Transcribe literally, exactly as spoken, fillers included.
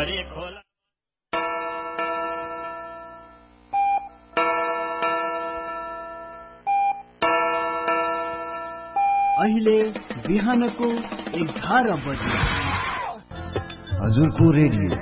भरि खोला। अहिले बिहानको एघार बजे हजुरको रेडियो